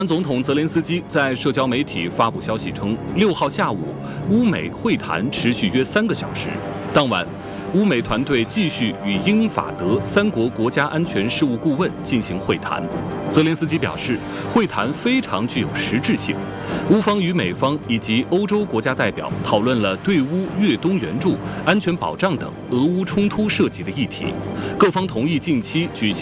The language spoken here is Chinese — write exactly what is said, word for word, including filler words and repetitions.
总统泽连斯基在社交媒体发布消息称，六号下午，乌美会谈持续约三个小时。当晚，乌美团队继续与英法德三国国家安全事务顾问进行会谈。泽连斯基表示，会谈非常具有实质性。乌方与美方以及欧洲国家代表讨论了对乌越冬援助、安全保障等俄乌冲突涉及的议题。各方同意近期举行